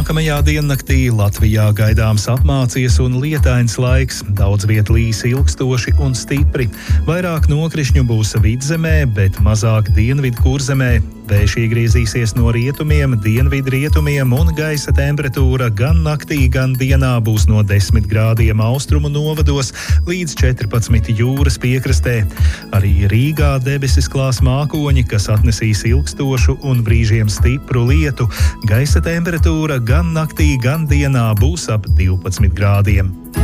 Nākamajā diennaktī Latvijā gaidāms apmācies un lietains laiks, daudz viet līs ilgstoši un stipri. Vairāk nokrišņu būs vidzemē, bet mazāk dienvidu kurzemē. Vējš iegriezīsies no rietumiem, dienvidrietumiem un gaisa temperatūra gan naktī, gan dienā būs no 10 grādiem austrumu novados līdz 14 jūras piekrastē. Arī Rīgā debesis klās mākoņi, kas atnesīs ilgstošu un brīžiem stipru lietu. Gaisa temperatūra gan naktī, gan dienā būs ap 12 grādiem.